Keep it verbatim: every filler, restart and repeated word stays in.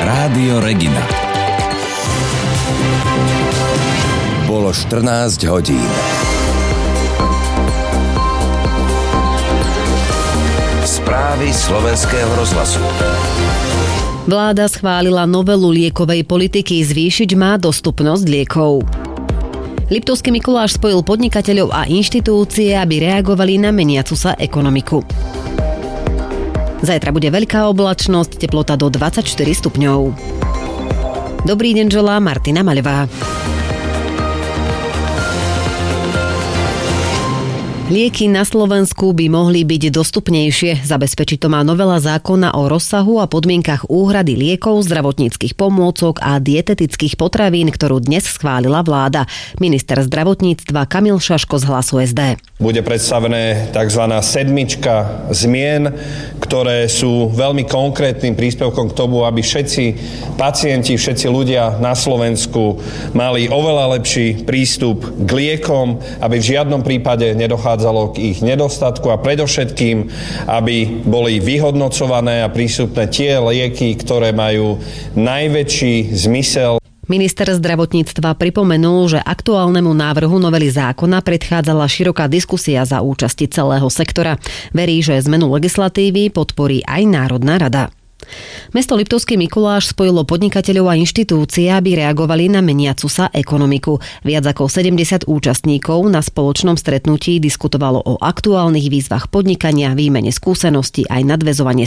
Rádio Regina. Bolo štrnásť hodín. Správy slovenského rozhlasu. Vláda schválila novelu liekovej politiky, zvýšiť má dostupnosť liekov. Liptovský Mikuláš spojil podnikateľov a inštitúcie, aby reagovali na meniacu sa ekonomiku. Zajtra bude veľká oblačnosť, teplota do dvadsaťštyri stupňov. Dobrý deň, želá Martina Maľová. Lieky na Slovensku by mohli byť dostupnejšie. Zabezpečiť to má novela zákona o rozsahu a podmienkach úhrady liekov, zdravotníckych pomôcok a dietetických potravín, ktorú dnes schválila vláda. Minister zdravotníctva Kamil Šaško z Hlasu es dé. Bude predstavené tzv. Sedmička zmien, ktoré sú veľmi konkrétnym príspevkom k tomu, aby všetci pacienti, všetci ľudia na Slovensku mali oveľa lepší prístup k liekom, aby v žiadnom prípade nedochádzalo k ich nedostatku a predovšetkým, aby boli vyhodnocované a prístupné tie lieky, ktoré majú najväčší zmysel. Minister zdravotníctva pripomenul, že aktuálnemu návrhu novely zákona predchádzala široká diskusia za účasti celého sektora. Verí, že zmenu legislatívy podporí aj Národná rada. Mesto Liptovský Mikuláš spojilo podnikateľov a inštitúcie, aby reagovali na meniacu sa ekonomiku. Viac ako sedemdesiat účastníkov na spoločnom stretnutí diskutovalo o aktuálnych výzvach podnikania, výmene skúseností aj nadväzovanie